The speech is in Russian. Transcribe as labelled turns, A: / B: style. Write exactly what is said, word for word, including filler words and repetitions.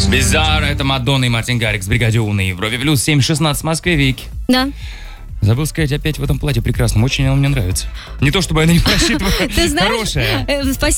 A: Bizarre, это Мадонна и Мартин Гаррикс, Бригаде У на Европе Плюс, семь шестнадцать в Москве, Вики.
B: Да.
A: Забыл сказать, опять в этом платье прекрасном, очень оно мне нравится. Не то, чтобы я на него рассчитываю,
B: Ты знаешь,
A: хорошее.
B: э, спасибо.